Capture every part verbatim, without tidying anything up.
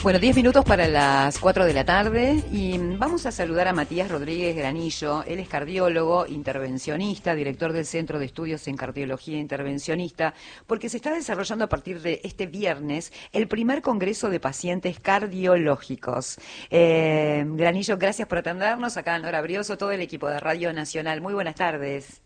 Bueno, diez minutos para las cuatro de la tarde y vamos a saludar a Matías Rodríguez Granillo. Él es cardiólogo, intervencionista, director del Centro de Estudios en Cardiología Intervencionista, porque se está desarrollando a partir de este viernes el primer Congreso de Pacientes Cardiológicos. Eh, Granillo, gracias por atendernos. Acá Nora Brioso, todo el equipo de Radio Nacional. Muy buenas tardes.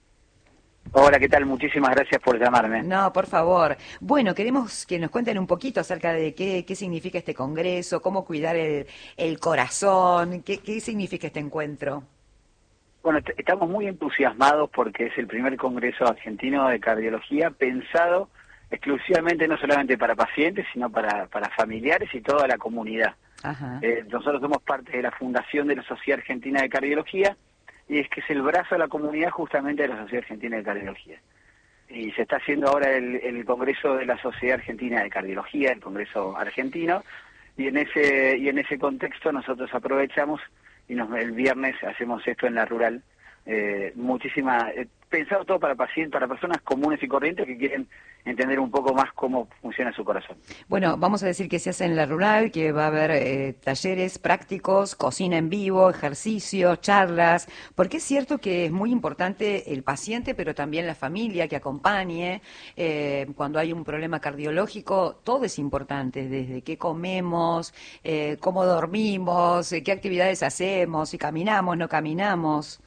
Hola, ¿qué tal? Muchísimas gracias por llamarme. No, por favor. Bueno, queremos que nos cuenten un poquito acerca de qué, qué significa este congreso, cómo cuidar el, el corazón, qué, qué significa este encuentro. Bueno, estamos muy entusiasmados porque es el primer congreso argentino de cardiología pensado exclusivamente no solamente para pacientes, sino para, para familiares y toda la comunidad. Ajá. Eh, nosotros somos parte de la fundación de la Sociedad Argentina de Cardiología, y es que es el brazo de la comunidad justamente de la Sociedad Argentina de Cardiología. Y se está haciendo ahora el, el Congreso de la Sociedad Argentina de Cardiología, el Congreso argentino, y en ese y en ese contexto nosotros aprovechamos y nos, el viernes hacemos esto en la rural, eh, muchísima, eh, pensado todo para pacientes, para personas comunes y corrientes que quieren entender un poco más cómo funciona su corazón. Bueno, vamos a decir que se hace en la rural, que va a haber eh, talleres prácticos, cocina en vivo, ejercicios, charlas, porque es cierto que es muy importante el paciente, pero también la familia que acompañe. Eh, cuando hay un problema cardiológico, todo es importante, desde qué comemos, eh, cómo dormimos, eh, qué actividades hacemos, si caminamos, no caminamos.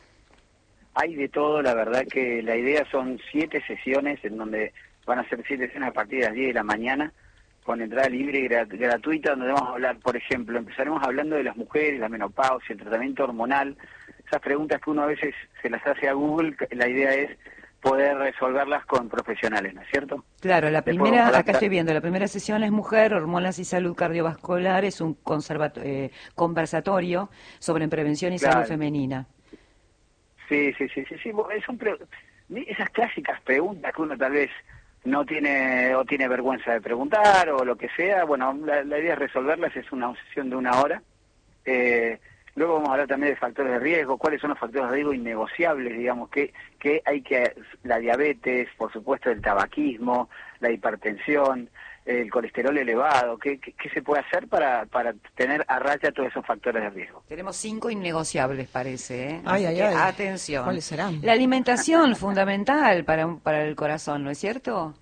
Hay de todo, la verdad que la idea son siete sesiones en donde van a ser siete sesiones a partir de las diez de la mañana, con entrada libre y grat gratuita, donde vamos a hablar, por ejemplo, empezaremos hablando de las mujeres, la menopausia, el tratamiento hormonal, esas preguntas que uno a veces se las hace a Google, la idea es poder resolverlas con profesionales, ¿no es cierto? Claro, la Después primera, hablar, acá estoy viendo, la primera sesión es mujer, hormonas y salud cardiovascular, es un eh, conversatorio sobre prevención y claro. salud femenina. Sí, sí, sí, sí, sí. Es un pre... esas clásicas preguntas que uno tal vez no tiene o tiene vergüenza de preguntar o lo que sea, bueno, la, la idea es resolverlas, es una sesión de una hora. Eh, luego vamos a hablar también de factores de riesgo, cuáles son los factores de riesgo innegociables, digamos, que, que hay que, la diabetes, por supuesto el tabaquismo, la hipertensión, el colesterol elevado, ¿qué, qué, qué se puede hacer para, para tener a raya todos esos factores de riesgo? Tenemos cinco innegociables, parece, ¿eh? Ay, Así ay, que ay. atención. ¿Cuáles serán? La alimentación, fundamental para, un, para el corazón, ¿no es cierto?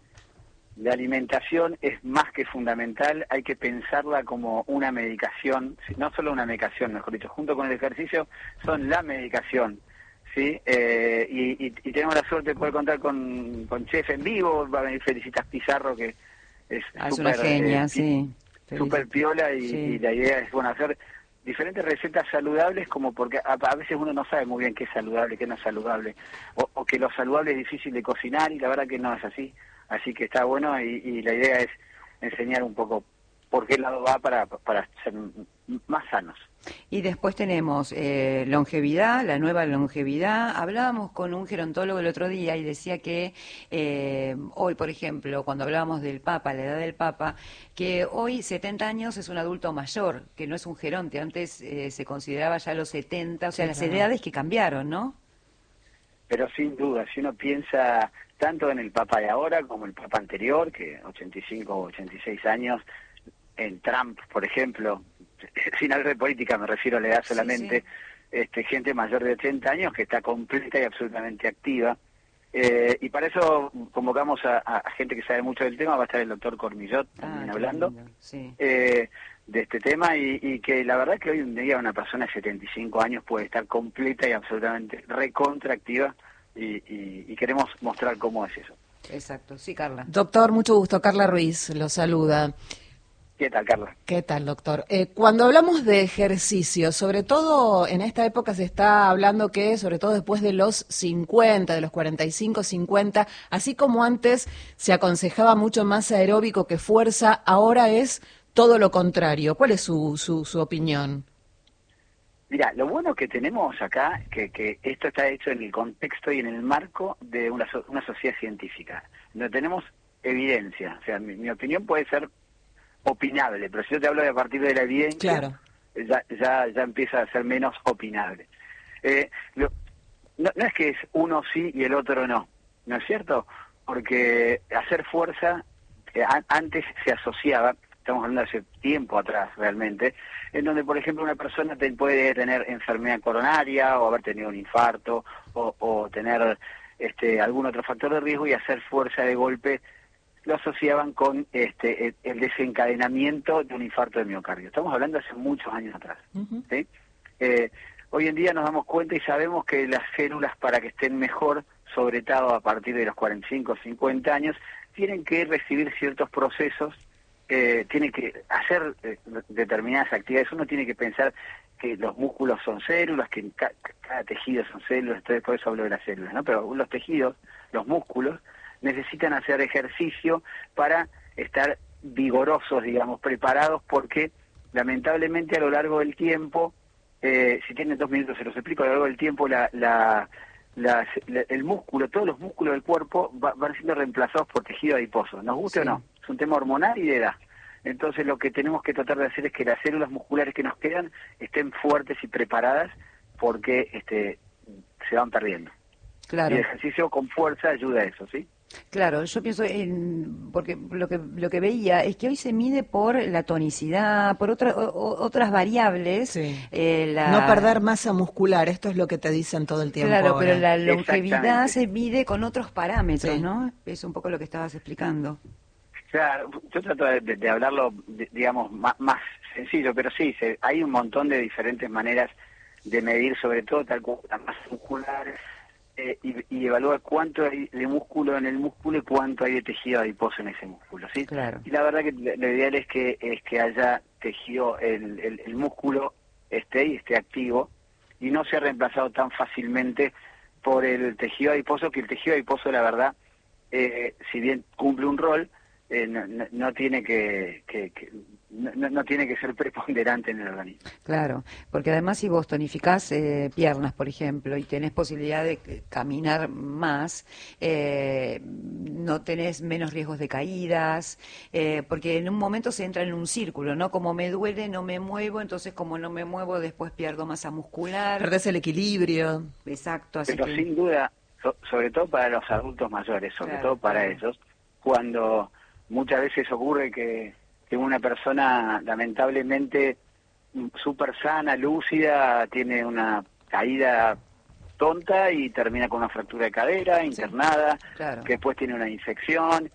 La alimentación es más que fundamental, hay que pensarla como una medicación, no solo una medicación, mejor dicho, junto con el ejercicio, son la medicación, ¿sí? Eh, y, y, y tenemos la suerte de poder contar con, con Chef en vivo, va a venir Felicitas Pizarro, que es Ah, súper es una genia, eh, sí. super piola y, sí. y la idea es, bueno, hacer diferentes recetas saludables, como porque a, a veces uno no sabe muy bien qué es saludable, qué no es saludable, o, o que lo saludable es difícil de cocinar y la verdad que no es así. Así que está bueno y, y la idea es enseñar un poco por qué lado va para, para ser más sanos. Y después tenemos eh, longevidad, la nueva longevidad. Hablábamos con un gerontólogo el otro día y decía que eh, hoy, por ejemplo, cuando hablábamos del Papa, la edad del Papa, que hoy setenta años es un adulto mayor, que no es un geronte. Antes eh, se consideraba ya los setenta, o sea, Sí, las claro. edades que cambiaron, ¿no? Pero sin duda, si uno piensa tanto en el Papa de ahora como el Papa anterior, que ochenta y cinco o ochenta y seis años, en Trump, por ejemplo, sin hablar de política, me refiero a la edad solamente, sí, sí. Este, gente mayor de ochenta años que está completa y absolutamente activa. Eh, y para eso convocamos a, a gente que sabe mucho del tema, va a estar el doctor Cormillot también Ah, hablando sí. eh, de este tema y, y que la verdad que hoy en día una persona de setenta y cinco años puede estar completa y absolutamente recontraactiva y, y, y queremos mostrar cómo es eso. Exacto, sí, Carla. Doctor, mucho gusto. Carla Ruiz lo saluda. ¿Qué tal, Carla? ¿Qué tal, doctor? Eh, cuando hablamos de ejercicio, sobre todo en esta época se está hablando que, sobre todo después de los cincuenta, de los cuarenta y cinco, cincuenta, así como antes se aconsejaba mucho más aeróbico que fuerza, ahora es todo lo contrario. ¿Cuál es su, su, su opinión? Mira, lo bueno que tenemos acá, que, que esto está hecho en el contexto y en el marco de una, so- una sociedad científica, donde tenemos evidencia. O sea, mi, mi opinión puede ser opinable, pero si yo te hablo de a partir de la evidencia, Claro. ya, ya, ya empieza a ser menos opinable. Eh, lo, no, no es que es uno sí y el otro no, ¿no es cierto? Porque hacer fuerza, eh, a, antes se asociaba, estamos hablando de hace tiempo atrás realmente, en donde por ejemplo una persona te puede tener enfermedad coronaria o haber tenido un infarto o, o tener este algún otro factor de riesgo y hacer fuerza de golpe lo asociaban con este el, el desencadenamiento de un infarto de miocardio. Estamos hablando de hace muchos años atrás. Uh-huh. ¿Sí? Eh, hoy en día nos damos cuenta y sabemos que las células, para que estén mejor, sobre todo a partir de los cuarenta y cinco o cincuenta años, tienen que recibir ciertos procesos, eh, tienen que hacer eh, determinadas actividades. Uno tiene que pensar que los músculos son células, que ca cada tejido son células, entonces por eso hablo de las células, ¿no? Pero los tejidos, los músculos, necesitan hacer ejercicio para estar vigorosos, digamos, preparados, porque lamentablemente a lo largo del tiempo, eh, si tienen dos minutos se los explico, a lo largo del tiempo la, la, la, la, el músculo, todos los músculos del cuerpo va, van siendo reemplazados por tejido adiposo, nos guste sí. o no, es un tema hormonal y de edad. Entonces lo que tenemos que tratar de hacer es que las células musculares que nos quedan estén fuertes y preparadas, porque este se van perdiendo. Claro. Y el ejercicio con fuerza ayuda a eso, ¿sí? Claro, yo pienso en, porque lo que lo que veía es que hoy se mide por la tonicidad, por otra, o, otras variables. Sí. Eh, la... No perder masa muscular, esto es lo que te dicen todo el tiempo. Claro, ahora. pero la longevidad se mide con otros parámetros, sí. ¿no? Es un poco lo que estabas explicando. Claro, yo trato de, de, de hablarlo, de, digamos, más, más sencillo, pero sí, se, hay un montón de diferentes maneras de medir, sobre todo tal como la masa muscular, eh, y, y evaluar cuánto hay de músculo en el músculo y cuánto hay de tejido adiposo en ese músculo, ¿sí? Claro. Y la verdad que lo ideal es que es que haya tejido, el, el, el músculo esté y esté activo y no sea reemplazado tan fácilmente por el tejido adiposo, que el tejido adiposo, la verdad, eh, si bien cumple un rol, Eh, no, no, no tiene que, que, que no, no tiene que ser preponderante en el organismo. Claro, porque además si vos tonificás eh, piernas, por ejemplo, y tenés posibilidad de caminar más, eh, no tenés menos riesgos de caídas, eh, porque en un momento se entra en un círculo, ¿no? Como me duele, no me muevo, entonces como no me muevo, después pierdo masa muscular. Perdés el equilibrio. Exacto. Así Pero que... sin duda, so, sobre todo para los adultos mayores, sobre claro, todo para claro. ellos, cuando muchas veces ocurre que, que una persona lamentablemente súper sana, lúcida, tiene una caída tonta y termina con una fractura de cadera, internada, sí, claro. que después tiene una infección.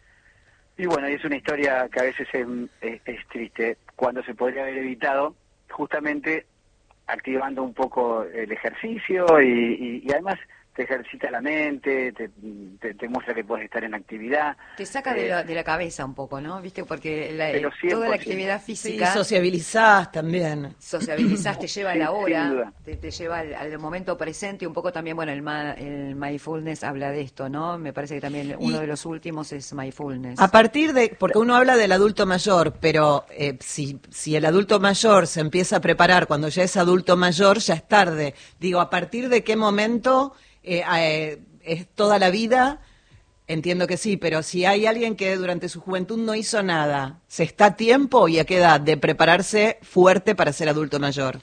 Y bueno, es una historia que a veces es, es, es triste, cuando se podría haber evitado justamente activando un poco el ejercicio y, y, y además te ejercita la mente, te, te, te muestra que puedes estar en actividad. Te saca eh, de, la, de la cabeza un poco, ¿no? ¿Viste? Porque la, toda la actividad física... Sí, sociabilizás también. Sociabilizás, te lleva a sí, la hora, te, te lleva al, al momento presente, un poco también, bueno, el, ma, el mindfulness habla de esto, ¿no? Me parece que también uno y de los últimos es mindfulness. A partir de, porque uno habla del adulto mayor, pero eh, si, si el adulto mayor se empieza a preparar cuando ya es adulto mayor, ya es tarde. Digo, ¿a partir de qué momento... Eh, eh, es toda la vida? Entiendo que sí, pero si hay alguien que durante su juventud no hizo nada, ¿se está a tiempo y a qué edad de prepararse fuerte para ser adulto mayor?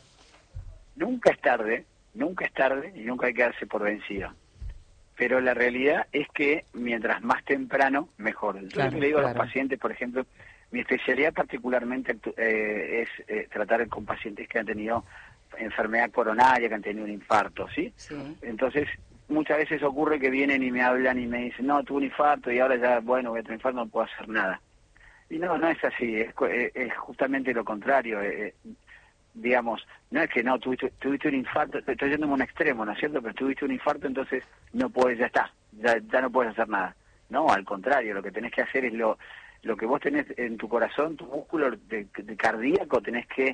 Nunca es tarde, nunca es tarde y nunca hay que darse por vencido. Pero la realidad es que mientras más temprano, mejor. Yo claro, le digo claro. a los pacientes, por ejemplo, mi especialidad particularmente eh, es eh, tratar con pacientes que han tenido enfermedad coronaria, que han tenido un infarto, ¿sí? Sí. Entonces, muchas veces ocurre que vienen y me hablan y me dicen, no, tuve un infarto y ahora ya, bueno, voy a tener infarto, no puedo hacer nada. Y no, no es así, es, es justamente lo contrario. Eh, digamos, no es que no, tuviste, tuviste un infarto, estoy yendo a un extremo, ¿no es cierto? Pero tuviste un infarto, entonces no puedes, ya está, ya, ya no puedes hacer nada. No, al contrario, lo que tenés que hacer es lo, lo que vos tenés en tu corazón, tu músculo de, de cardíaco, tenés que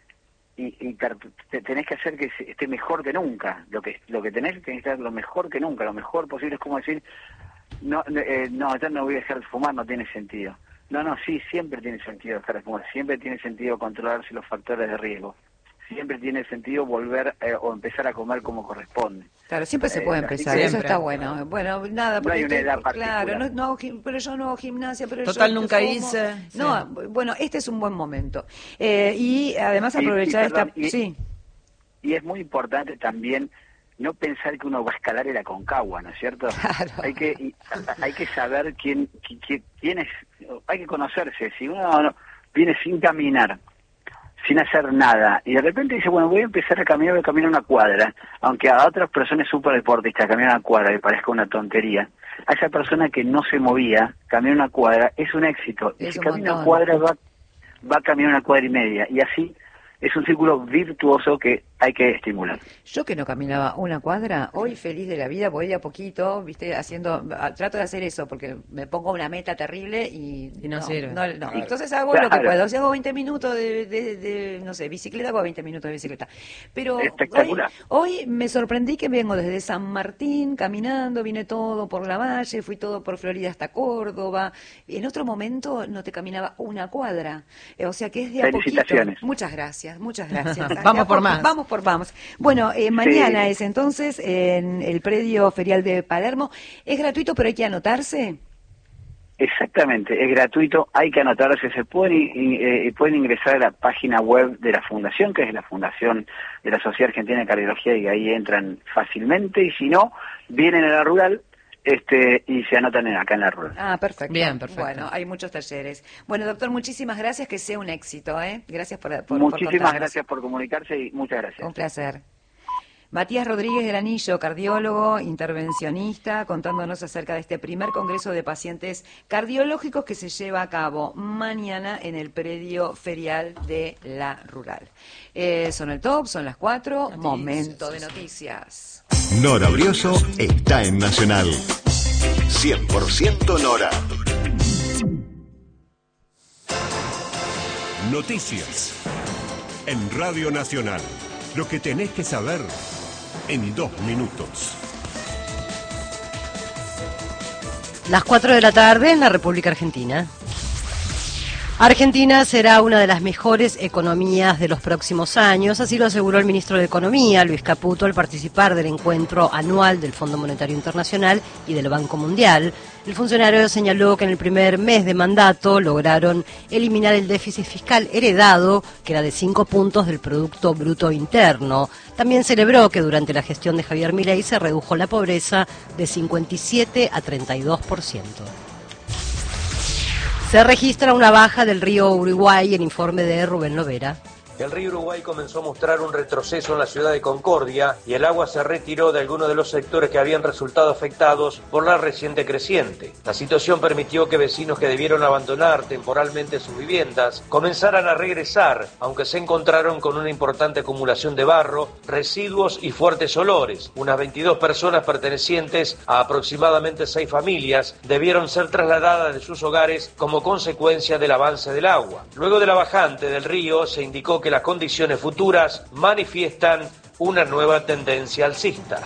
y, y te, tenés que hacer que esté mejor que nunca. Lo que lo que tenés que estar lo mejor que nunca, lo mejor posible. Es como decir, no, eh, no, ya no voy a dejar de fumar, no tiene sentido. No, no, sí, siempre tiene sentido dejar de fumar, siempre tiene sentido controlarse los factores de riesgo, siempre tiene sentido volver eh, o empezar a comer como corresponde. Claro, siempre se puede eh, empezar, eso está bueno. Bueno, nada, porque no hay una estoy, edad particular. Claro, no, no, pero yo no hago gimnasia, pero Total, yo nunca fumo. hice. No, sí. Bueno, este es un buen momento. Eh, y además aprovechar y, y perdón, esta... Y, sí. Y es muy importante también no pensar que uno va a escalar el Aconcagua, ¿no es cierto? Claro. Hay que hay que saber quién quién, quién es, hay que conocerse. Si uno no, viene sin caminar, sin hacer nada, y de repente dice, bueno, voy a empezar a caminar, voy a caminar una cuadra, aunque a otras personas súper deportistas caminar una cuadra le parezca una tontería, a esa persona que no se movía, caminar una cuadra es un éxito, y si camina una cuadra va, va a caminar una cuadra y media, y así es un círculo virtuoso que hay que estimular. Yo que no caminaba una cuadra, hoy feliz de la vida, voy de a poquito, viste, haciendo, trato de hacer eso, porque me pongo una meta terrible y, y no, no sirve. No, no. Entonces hago claro. lo que puedo, si hago veinte minutos de, de, de, no sé, bicicleta, hago veinte minutos de bicicleta. Pero hoy, hoy me sorprendí que vengo desde San Martín caminando, vine todo por la Valle, fui todo por Florida hasta Córdoba, y en otro momento no te caminaba una cuadra, o sea que es de a poquito. Muchas gracias, muchas gracias. Vamos por más. Vamos por vamos. Bueno, eh, mañana sí. es entonces en el predio ferial de Palermo. ¿Es gratuito, pero hay que anotarse? Exactamente, es gratuito, hay que anotarse. Se pueden, eh, pueden ingresar a la página web de la Fundación, que es la Fundación de la Sociedad Argentina de Cardiología, y ahí entran fácilmente, y si no, vienen a la rural este y se anotan en, acá en la rural. Ah, perfecto. Bien, perfecto. Bueno, hay muchos talleres. Bueno, doctor, muchísimas gracias, que sea un éxito, ¿eh? Gracias por, por Muchísimas por gracias por comunicarse y muchas gracias. Un placer. Matías Rodríguez del Anillo, cardiólogo, intervencionista, contándonos acerca de este primer congreso de pacientes cardiológicos que se lleva a cabo mañana en el predio ferial de la Rural. Eh, son el top, son las cuatro, noticias, momento de noticias. Nora Brioso está en Nacional. cien por ciento Nora. Noticias en Radio Nacional. Lo que tenés que saber en dos minutos. Las cuatro de la tarde en la República Argentina. Argentina será una de las mejores economías de los próximos años, así lo aseguró el ministro de Economía, Luis Caputo, al participar del encuentro anual del Fondo Monetario Internacional y del Banco Mundial. El funcionario señaló que en el primer mes de mandato lograron eliminar el déficit fiscal heredado, que era de cinco puntos del Producto Bruto Interno. También celebró que durante la gestión de Javier Milei se redujo la pobreza de cincuenta y siete a treinta y dos por ciento. Se registra una baja del río Uruguay, el informe de Rubén Lovera. El río Uruguay comenzó a mostrar un retroceso en la ciudad de Concordia y el agua se retiró de algunos de los sectores que habían resultado afectados por la reciente creciente. La situación permitió que vecinos que debieron abandonar temporalmente sus viviendas comenzaran a regresar, aunque se encontraron con una importante acumulación de barro, residuos y fuertes olores. Unas veintidós personas pertenecientes a aproximadamente seis familias debieron ser trasladadas de sus hogares como consecuencia del avance del agua. Luego de la bajante del río se indicó que que las condiciones futuras manifiestan una nueva tendencia alcista.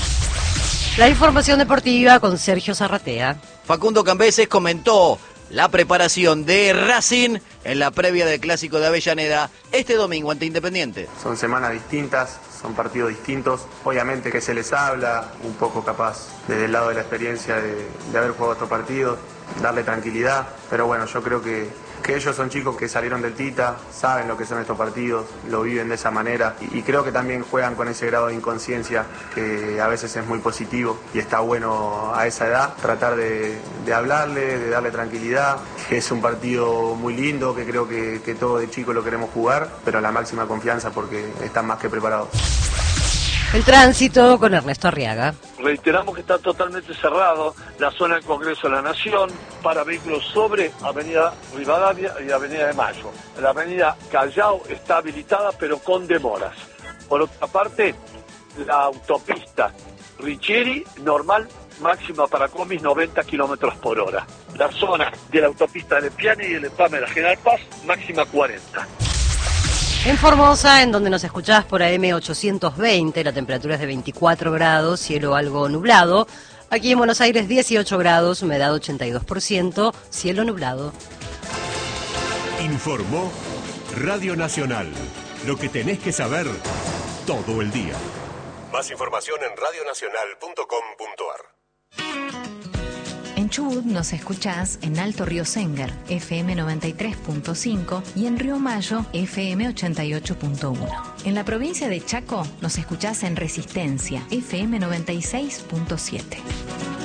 La información deportiva con Sergio Zarratea. Facundo Cambeses comentó la preparación de Racing en la previa del Clásico de Avellaneda este domingo ante Independiente. Son semanas distintas, son partidos distintos. Obviamente que se les habla un poco capaz desde el lado de la experiencia de, de haber jugado otro partido, darle tranquilidad, pero bueno, yo creo que que ellos son chicos que salieron del Tita, saben lo que son estos partidos, lo viven de esa manera y, y creo que también juegan con ese grado de inconsciencia que a veces es muy positivo y está bueno a esa edad tratar de, de hablarle, de darle tranquilidad, que es un partido muy lindo, que creo que, que todos de chicos lo queremos jugar, pero a la máxima confianza porque están más que preparados. El tránsito con Ernesto Arriaga. Reiteramos que está totalmente cerrado la zona del Congreso de la Nación para vehículos sobre Avenida Rivadavia y Avenida de Mayo. La Avenida Callao está habilitada pero con demoras. Por otra parte, la autopista Richieri normal, máxima para Comis noventa kilómetros por hora. La zona de la autopista de Piani y el empalme de la General Paz, máxima cuarenta. En Formosa, en donde nos escuchás por A M ochocientos veinte, la temperatura es de veinticuatro grados, cielo algo nublado. Aquí en Buenos Aires dieciocho grados, humedad ochenta y dos por ciento, cielo nublado. Informó Radio Nacional. Lo que tenés que saber todo el día. Más información en radio nacional punto com punto a r. En Chubut nos escuchás en Alto Río Senguer, F M noventa y tres punto cinco y en Río Mayo, F M ochenta y ocho punto uno. En la provincia de Chaco nos escuchás en Resistencia, F M noventa y seis punto siete.